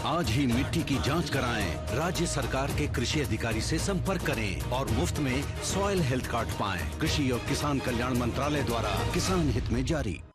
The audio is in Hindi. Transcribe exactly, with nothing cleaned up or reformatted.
आज ही मिट्टी की जांच कराएं। राज्य सरकार के कृषि अधिकारी से संपर्क करें और मुफ्त में सॉइल हेल्थ कार्ड पाएं। कृषि और किसान कल्याण मंत्रालय द्वारा किसान हित में जारी।